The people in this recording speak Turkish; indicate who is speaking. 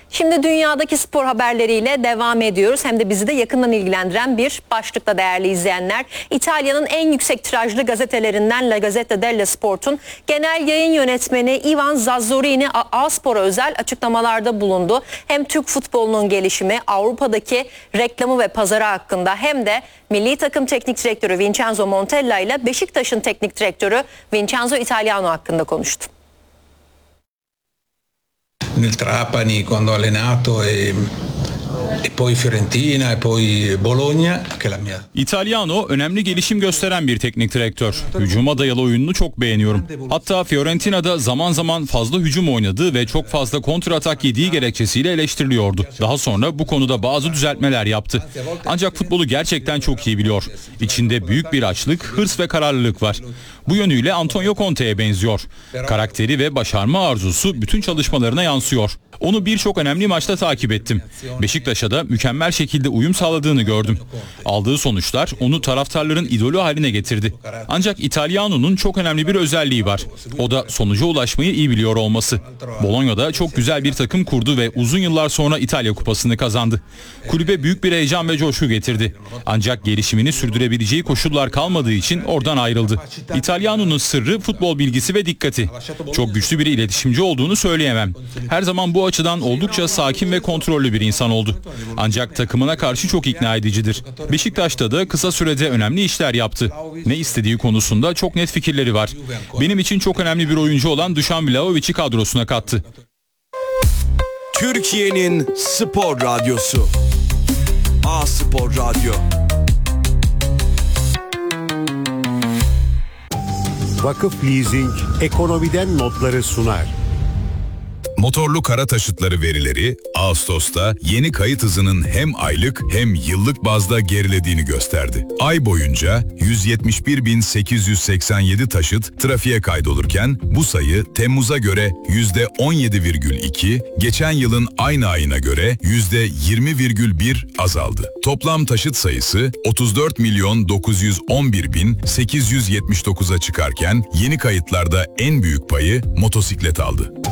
Speaker 1: Şimdi dünyadaki spor haberleriyle devam ediyoruz. Hem de bizi de yakından ilgilendiren bir başlıkla değerli izleyenler. İtalya'nın en yüksek tirajlı gazetelerinden La Gazzetta dello Sport'un genel yayın yönetmeni Ivan Zazzorini A-Spor'a özel açıklamalarda bulundu. Hem Türk futbolunun gelişimi, Avrupa'daki reklamı ve pazarı hakkında hem de milli takım teknik direktörü Vincenzo Montella ile Beşiktaş'ın teknik direktörü Vincenzo Italiano hakkında konuştu.
Speaker 2: Nel Trapani quando ho allenato e poi Fiorentina e poi Bologna che la mia.
Speaker 3: Italiano önemli gelişim gösteren bir teknik direktör. Hücuma dayalı oyununu çok beğeniyorum. Hatta Fiorentina'da zaman zaman fazla hücum oynadığı ve çok fazla kontratak yediği gerekçesiyle eleştiriliyordu. Daha sonra bu konuda bazı düzeltmeler yaptı. Ancak futbolu gerçekten çok iyi biliyor. İçinde büyük bir açlık, hırs ve kararlılık var. Bu yönüyle Antonio Conte'ye benziyor. Karakteri ve başarma arzusu bütün çalışmalarına yansıyor. Onu birçok önemli maçta takip ettim. Beşiktaş'a da mükemmel şekilde uyum sağladığını gördüm. Aldığı sonuçlar onu taraftarların idolü haline getirdi. Ancak Italiano'nun çok önemli bir özelliği var. O da sonuca ulaşmayı iyi biliyor olması. Bologna'da çok güzel bir takım kurdu ve uzun yıllar sonra İtalya Kupası'nı kazandı. Kulübe büyük bir heyecan ve coşku getirdi. Ancak gelişimini sürdürebileceği koşullar kalmadığı için oradan ayrıldı. Italiano'nun sırrı futbol bilgisi ve dikkati. Çok güçlü bir iletişimci olduğunu söyleyemem. Her zaman bu açıdan oldukça sakin ve kontrollü bir insan oldu. Ancak takımına karşı çok ikna edicidir. Beşiktaş'ta da kısa sürede önemli işler yaptı. Ne istediği konusunda çok net fikirleri var. Benim için çok önemli bir oyuncu olan Dušan Vlahovic'i kadrosuna kattı.
Speaker 4: Türkiye'nin spor radyosu. A-Spor Radyo.
Speaker 5: Vakıf Leasing ekonomiden notları sunar.
Speaker 6: Motorlu kara taşıtları verileri Ağustos'ta yeni kayıt hızının hem aylık hem yıllık bazda gerilediğini gösterdi. Ay boyunca 171.887 taşıt trafiğe kaydolurken bu sayı Temmuz'a göre %17,2, geçen yılın aynı ayına göre %20,1 azaldı. Toplam taşıt sayısı 34.911.879'a çıkarken yeni kayıtlarda en büyük payı motosiklet aldı.